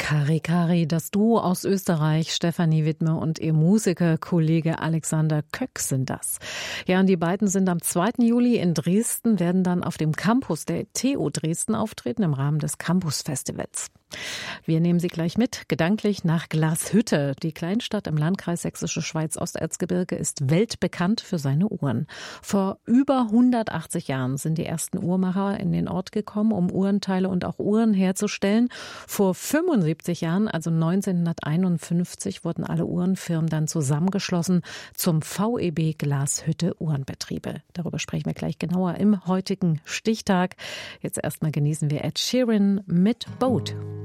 Kari Kari, das Duo aus Österreich, Stefanie Widmer und ihr Musikerkollege Alexander Köck sind das. Ja, und die beiden sind am 2. Juli in Dresden, werden dann auf dem Campus der TU Dresden auftreten im Rahmen des Campus-Festivals. Wir nehmen Sie gleich mit, gedanklich nach Glashütte. Die Kleinstadt im Landkreis Sächsische Schweiz-Osterzgebirge ist weltbekannt für seine Uhren. Vor über 180 Jahren sind die ersten Uhrmacher in den Ort gekommen, um Uhrenteile und auch Uhren herzustellen. Vor 75 Jahren, also 1951, wurden alle Uhrenfirmen dann zusammengeschlossen zum VEB Glashütte Uhrenbetriebe. Darüber sprechen wir gleich genauer im heutigen Stichtag. Jetzt erstmal genießen wir Ed Sheeran mit Boat.